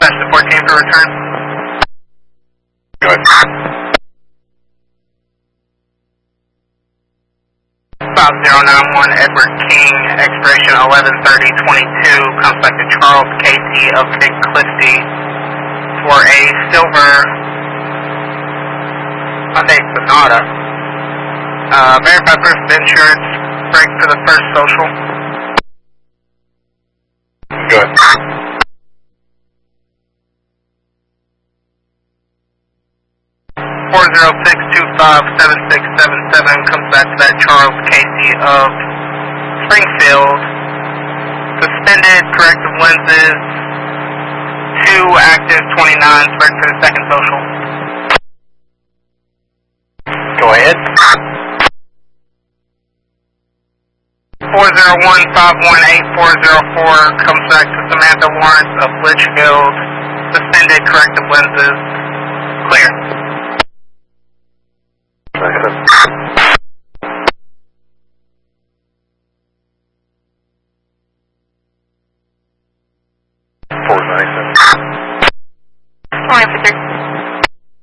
Dispatch to 14 for return. Good. 5091 Edward King, expiration 11/30/22, comes back to Charles Casey of Big Clifty for a silver Hyundai Sonata. Verify proof of insurance, break for the first social. Good. 406257677 comes back to that Charles Casey of Springfield. Suspended corrective lenses, 2 active 29s, break for the second social. Go ahead. 401518404 comes back to Samantha Lawrence of Litchfield. Suspended corrective lenses, clear. Nice. 20 for 3.